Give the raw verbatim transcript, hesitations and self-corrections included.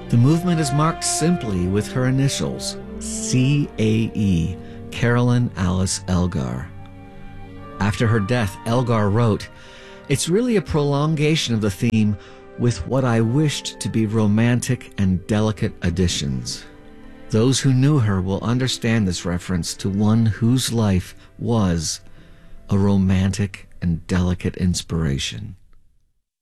The movement is marked simply with her initials, C A E, Carolyn Alice Elgar. After her death, Elgar wrote, "It's really a prolongation of the theme with what I wished to be romantic and delicate additions. Those who knew her will understand this reference to one whose life was a romantic and delicate inspiration."